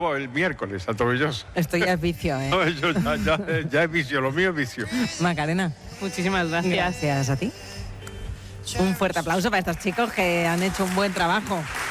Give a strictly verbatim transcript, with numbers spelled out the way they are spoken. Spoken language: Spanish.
Oh, el miércoles, a Tomelloso. Esto ya es vicio, ¿eh? No, yo ya, ya, ya es vicio, lo mío es vicio. Macarena. Muchísimas gracias. Gracias a ti. Un fuerte aplauso para estos chicos que han hecho un buen trabajo.